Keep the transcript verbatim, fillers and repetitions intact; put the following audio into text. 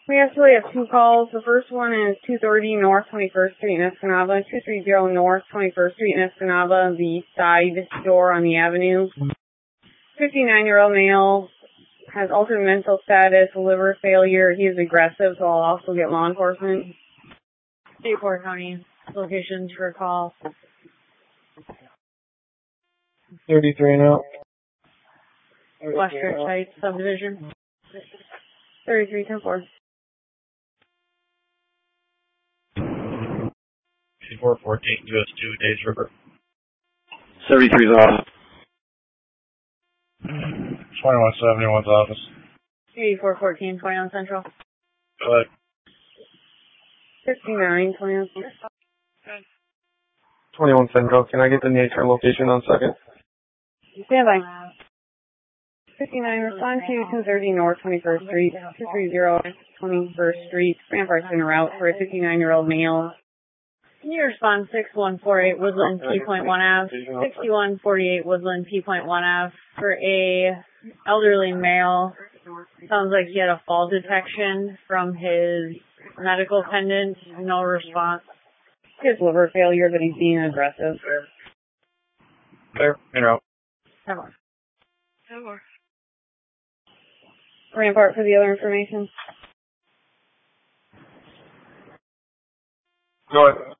We actually have two calls. The first one is two thirty North twenty-first Street in Escanaba, two thirty North twenty-first Street in Escanaba, the side door on the avenue. fifty-nine-year-old male has altered mental status, liver failure. He is aggressive, so I'll also get law enforcement. State-Port County locations for a call. thirty-three and out. Westchurch Heights subdivision. thirty-three ten four. four fourteen U S two, Days River. thirty-three's off. twenty-one seventy-one's office. eighty-four fourteen, twenty-one Central. Go ahead. fifty-nine, twenty-one Central. twenty-one Central. Can I get the nature and location on second? Stand by. fifty-nine, respond to two thirty North twenty-first Street, two thirty twenty-first Street. Rampart's in route for a fifty-nine-year-old male. Can you respond six one four eight Woodland P point one Ave, sixty-one forty-eight Woodland P point one Ave for a elderly male. Sounds like he had a fall detection from his medical attendant. No response. His liver failure, but he's being aggressive. There, in route. Have more. Have more. Rampart for the other information. Go ahead.